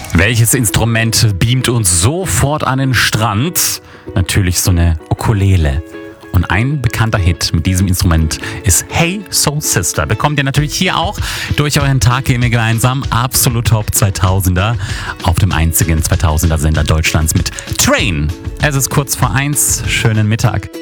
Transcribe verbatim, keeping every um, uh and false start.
Welches Instrument beamt uns sofort an den Strand? Natürlich so eine Ukulele. Und ein bekannter Hit mit diesem Instrument ist Hey Soul Sister. Bekommt ihr natürlich hier auch durch euren Tag gehen wir gemeinsam. Absolut Top zweitausender auf dem einzigen zweitausender Sender Deutschlands mit Train. Es ist kurz vor eins. Schönen Mittag.